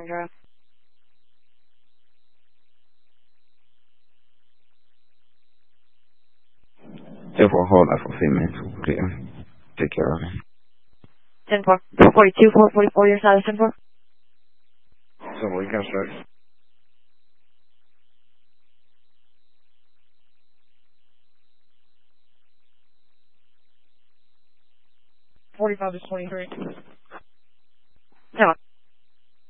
Drive. 10-4, hold that for a few minutes. Clear. Take care of it. 10-4. 442, 444, your side of 10-4. So we can start. 45 to 23.